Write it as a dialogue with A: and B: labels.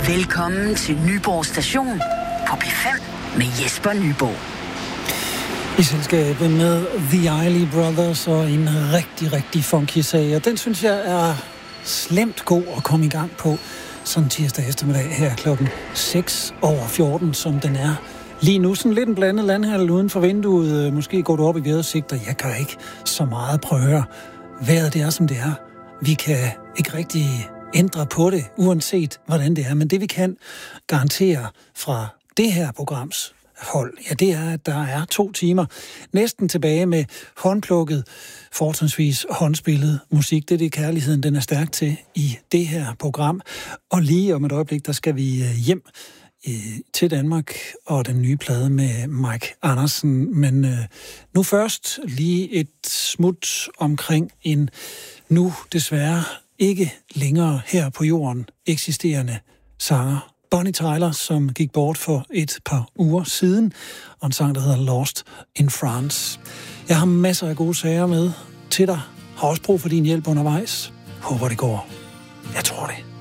A: Velkommen til Nyborg Station på P5 med Jesper Nyborg.
B: I selskabet med The Isley Brothers og en rigtig, rigtig funky sag. Og den synes jeg er slemt god at komme i gang på sådan tirsdag eftermiddag her klokken 6:14, som den er. Lige nu sådan lidt en blandet landhandel uden for vinduet. Måske går du op i vejrudsigter. Jeg kan ikke så meget prøve. Vejret det er, som det er. Vi kan ikke rigtig ændre på det, uanset hvordan det er. Men det vi kan garantere fra det her programs hold, ja, det er, at der er 2 timer næsten tilbage med håndplukket, fortrinsvis håndspillet musik. Det er det, kærligheden den er stærk til i det her program. Og lige om et øjeblik, der skal vi hjem til Danmark og den nye plade med Mike Andersen. Men nu først lige et smut omkring en nu desværre ikke længere her på jorden eksisterende sanger. Bonnie Tyler, som gik bort for et par uger siden, og en sang, der hedder Lost in France. Jeg har masser af gode sager med til dig. Har også brug for din hjælp undervejs. Håber det går. Jeg tror det.